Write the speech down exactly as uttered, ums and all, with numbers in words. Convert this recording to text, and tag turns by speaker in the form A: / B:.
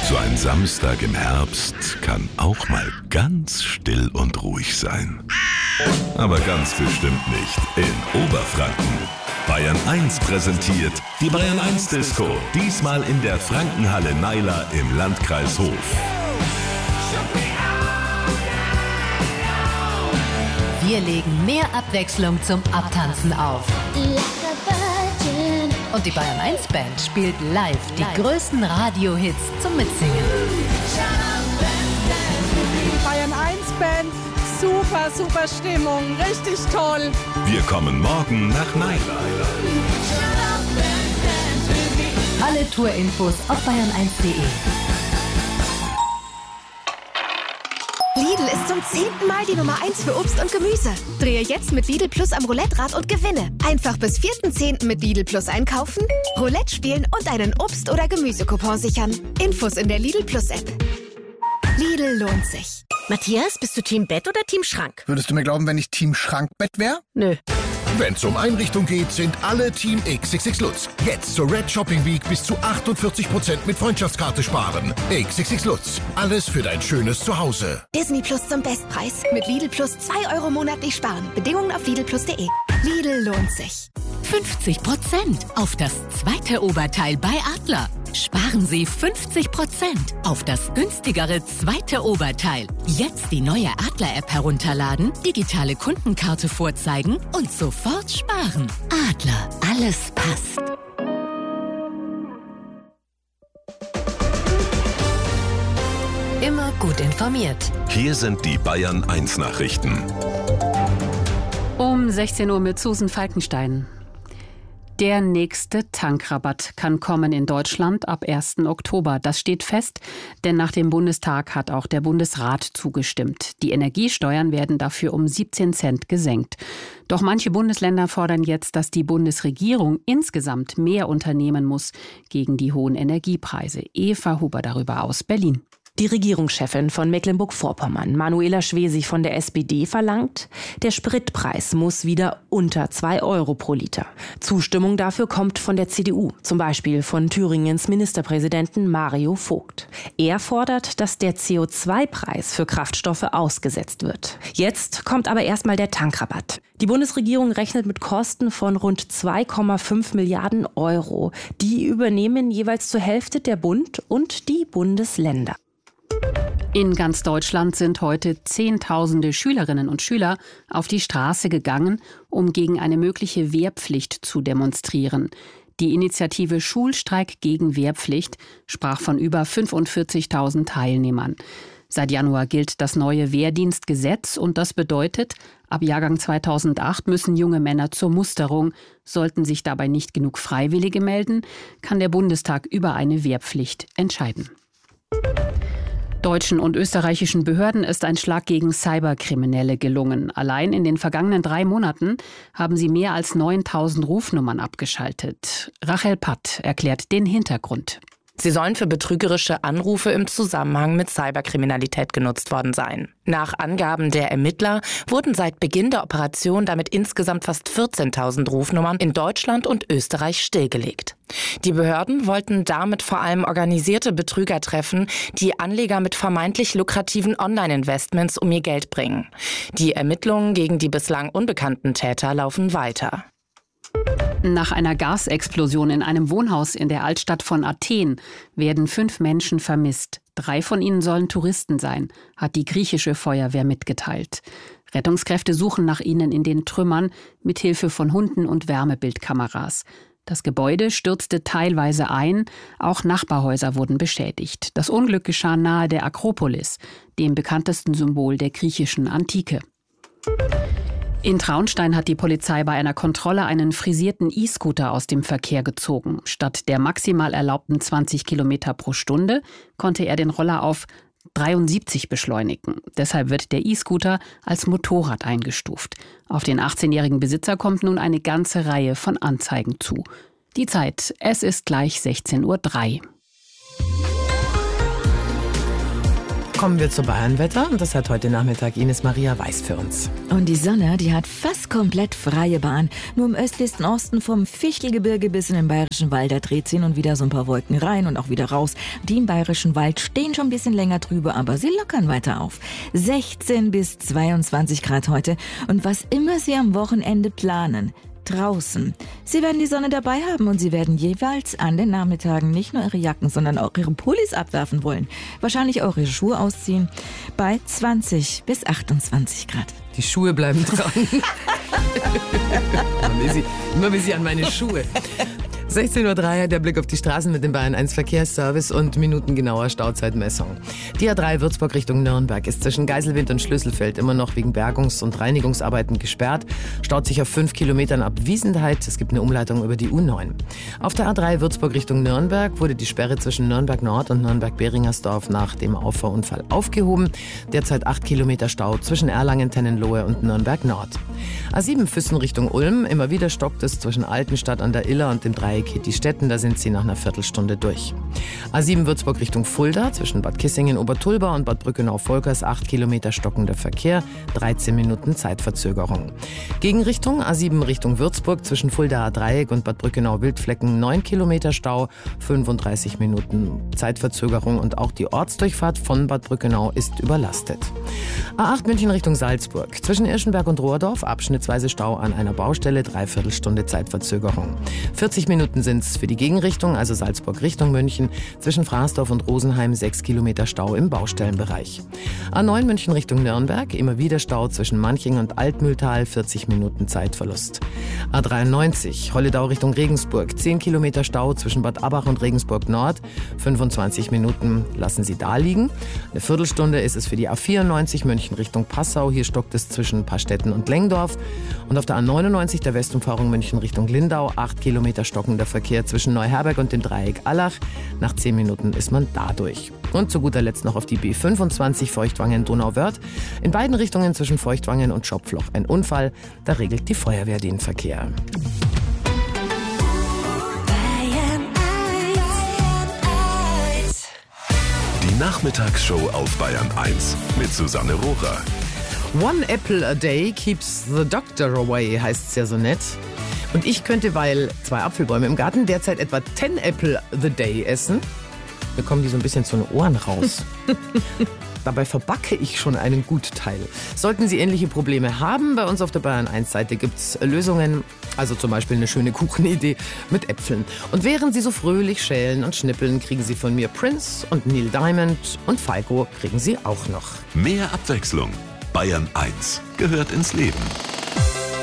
A: So ein Samstag im Herbst kann auch mal ganz still und ruhig sein. Aber ganz bestimmt nicht in Oberfranken. Bayern eins präsentiert die Bayern eins Disco. Diesmal in der Frankenhalle Naila im Landkreis Hof.
B: Wir legen mehr Abwechslung zum Abtanzen auf. Und die Bayern eins Band spielt live die größten Radiohits zum Mitsingen.
C: Bayern eins Band, super, super Stimmung, richtig toll.
A: Wir kommen morgen nach Naila.
B: Alle Tourinfos auf bayern eins punkt de.
D: Lidl ist zum zehnten Mal die Nummer eins für Obst und Gemüse. Drehe jetzt mit Lidl Plus am Roulette-Rad und gewinne. Einfach bis vierten zehnten mit Lidl Plus einkaufen, Roulette spielen und einen Obst- oder Gemüsecoupon sichern. Infos in der Lidl Plus App. Lidl lohnt sich.
E: Matthias, bist du Team Bett oder Team Schrank?
F: Würdest du mir glauben, wenn ich Team Schrankbett wäre?
E: Nö.
G: Wenn es um Einrichtung geht, sind alle Team X X X Lutz. Jetzt zur Red Shopping Week bis zu achtundvierzig Prozent mit Freundschaftskarte sparen. X X X Lutz. Alles für dein schönes Zuhause.
D: Disney Plus zum Bestpreis. Mit Lidl Plus zwei Euro monatlich sparen. Bedingungen auf lidl plus punkt de. Lidl lohnt sich.
B: fünfzig Prozent auf das zweite Oberteil bei Adler. Sparen Sie fünfzig Prozent auf das günstigere zweite Oberteil. Jetzt die neue Adler-App herunterladen, digitale Kundenkarte vorzeigen und sofort sparen. Adler, alles passt. Immer gut informiert.
A: Hier sind die Bayern eins Nachrichten.
H: Um sechzehn Uhr mit Susan Falkenstein. Der nächste Tankrabatt kann kommen in Deutschland ab ersten Oktober. Das steht fest, denn nach dem Bundestag hat auch der Bundesrat zugestimmt. Die Energiesteuern werden dafür um siebzehn Cent gesenkt. Doch manche Bundesländer fordern jetzt, dass die Bundesregierung insgesamt mehr unternehmen muss gegen die hohen Energiepreise. Eva Huber darüber aus Berlin.
I: Die Regierungschefin von Mecklenburg-Vorpommern, Manuela Schwesig von der S P D, verlangt, der Spritpreis muss wieder unter zwei Euro pro Liter. Zustimmung dafür kommt von der C D U, zum Beispiel von Thüringens Ministerpräsidenten Mario Vogt. Er fordert, dass der C O zwei Preis für Kraftstoffe ausgesetzt wird. Jetzt kommt aber erstmal der Tankrabatt. Die Bundesregierung rechnet mit Kosten von rund zwei Komma fünf Milliarden Euro. Die übernehmen jeweils zur Hälfte der Bund und die Bundesländer.
H: In ganz Deutschland sind heute Zehntausende Schülerinnen und Schüler auf die Straße gegangen, um gegen eine mögliche Wehrpflicht zu demonstrieren. Die Initiative Schulstreik gegen Wehrpflicht sprach von über fünfundvierzigtausend Teilnehmern. Seit Januar gilt das neue Wehrdienstgesetz und das bedeutet, ab Jahrgang zweitausendacht müssen junge Männer zur Musterung. Sollten sich dabei nicht genug Freiwillige melden, kann der Bundestag über eine Wehrpflicht entscheiden. Deutschen und österreichischen Behörden ist ein Schlag gegen Cyberkriminelle gelungen. Allein in den vergangenen drei Monaten haben sie mehr als neuntausend Rufnummern abgeschaltet. Rachel Patt erklärt den Hintergrund.
J: Sie sollen für betrügerische Anrufe im Zusammenhang mit Cyberkriminalität genutzt worden sein. Nach Angaben der Ermittler wurden seit Beginn der Operation damit insgesamt fast vierzehntausend Rufnummern in Deutschland und Österreich stillgelegt. Die Behörden wollten damit vor allem organisierte Betrüger treffen, die Anleger mit vermeintlich lukrativen Online-Investments um ihr Geld bringen. Die Ermittlungen gegen die bislang unbekannten Täter laufen weiter.
H: Nach einer Gasexplosion in einem Wohnhaus in der Altstadt von Athen werden fünf Menschen vermisst. Drei von ihnen sollen Touristen sein, hat die griechische Feuerwehr mitgeteilt. Rettungskräfte suchen nach ihnen in den Trümmern mit Hilfe von Hunden und Wärmebildkameras. Das Gebäude stürzte teilweise ein, auch Nachbarhäuser wurden beschädigt. Das Unglück geschah nahe der Akropolis, dem bekanntesten Symbol der griechischen Antike. In Traunstein hat die Polizei bei einer Kontrolle einen frisierten E-Scooter aus dem Verkehr gezogen. Statt der maximal erlaubten zwanzig Kilometer pro Stunde konnte er den Roller auf dreiundsiebzig beschleunigen. Deshalb wird der E-Scooter als Motorrad eingestuft. Auf den achtzehnjährigen Besitzer kommt nun eine ganze Reihe von Anzeigen zu. Die Zeit, es ist gleich sechzehn Uhr drei.
K: Kommen wir zu Bayernwetter und das hat heute Nachmittag Ines Maria Weiß für uns.
L: Und die Sonne, die hat fast komplett freie Bahn. Nur im östlichsten Osten vom Fichtelgebirge bis in den Bayerischen Wald, da dreht sie hin und wieder so ein paar Wolken rein und auch wieder raus. Die im Bayerischen Wald stehen schon ein bisschen länger drüber, aber sie lockern weiter auf. sechzehn bis zweiundzwanzig Grad heute und was immer Sie am Wochenende planen, draußen. Sie werden die Sonne dabei haben und Sie werden jeweils an den Nachmittagen nicht nur Ihre Jacken, sondern auch Ihre Pullis abwerfen wollen. Wahrscheinlich auch Ihre Schuhe ausziehen bei zwanzig bis achtundzwanzig Grad.
K: Die Schuhe bleiben dran. immer, will sie, immer will sie an meine Schuhe. sechzehn Uhr drei, der Blick auf die Straßen mit dem Bayern eins Verkehrsservice und minutengenauer Stauzeitmessung. Die A drei Würzburg Richtung Nürnberg ist zwischen Geiselwind und Schlüsselfeld immer noch wegen Bergungs- und Reinigungsarbeiten gesperrt. Staut sich auf fünf Kilometern ab Wiesenheit. Es gibt eine Umleitung über die U neun. Auf der A drei Würzburg Richtung Nürnberg wurde die Sperre zwischen Nürnberg Nord und Nürnberg-Beringersdorf nach dem Auffahrunfall aufgehoben. Derzeit acht Kilometer Stau zwischen Erlangen-Tennenlohe und Nürnberg Nord. A sieben Füssen Richtung Ulm. Immer wieder stockt es zwischen Altenstadt an der Iller und dem Dreieck Kittistetten, da sind sie nach einer Viertelstunde durch. A sieben Würzburg Richtung Fulda, zwischen Bad Kissingen, Obertulba und Bad Brückenau-Volkers, acht Kilometer stockender Verkehr, dreizehn Minuten Zeitverzögerung. Gegenrichtung A sieben Richtung Würzburg, zwischen Fuldaer Dreieck und Bad Brückenau-Wildflecken, neun Kilometer Stau, fünfunddreißig Minuten Zeitverzögerung und auch die Ortsdurchfahrt von Bad Brückenau ist überlastet. A acht München Richtung Salzburg, zwischen Irschenberg und Rohrdorf, abschnittsweise Stau an einer Baustelle, Dreiviertelstunde Zeitverzögerung. vierzig Minuten sind es für die Gegenrichtung, also Salzburg Richtung München, zwischen Fraßdorf und Rosenheim sechs Kilometer Stau im Baustellenbereich. A neun München Richtung Nürnberg, immer wieder Stau zwischen Manching und Altmühltal, vierzig Minuten Zeitverlust. A dreiundneunzig Holledau Richtung Regensburg, zehn Kilometer Stau zwischen Bad Abbach und Regensburg Nord, fünfundzwanzig Minuten lassen Sie da liegen. Eine Viertelstunde ist es für die A vierundneunzig München Richtung Passau, hier stockt es zwischen Pastetten und Lengdorf. Und auf der A neunundneunzig der Westumfahrung München Richtung Lindau, acht Kilometer stockender Verkehr zwischen Neuherberg und dem Dreieck Allach. Nach zehn Minuten ist man da durch. Und zu guter Letzt noch auf die B fünfundzwanzig Feuchtwangen-Donauwörth. In beiden Richtungen zwischen Feuchtwangen und Schopfloch ein Unfall. Da regelt die Feuerwehr den Verkehr.
A: Die Nachmittagsshow auf Bayern eins mit Susanne Rohrer.
K: One apple a day keeps the doctor away, heißt es ja so nett. Und ich könnte, weil zwei Apfelbäume im Garten derzeit etwa ten apple the day essen, bekommen die so ein bisschen zu den Ohren raus. Dabei verbacke ich schon einen Gutteil. Sollten Sie ähnliche Probleme haben, bei uns auf der Bayern eins Seite gibt es Lösungen, also zum Beispiel eine schöne Kuchenidee mit Äpfeln. Und während Sie so fröhlich schälen und schnippeln, kriegen Sie von mir Prince und Neil Diamond und Falco kriegen Sie auch noch.
A: Mehr Abwechslung. Bayern eins gehört ins Leben.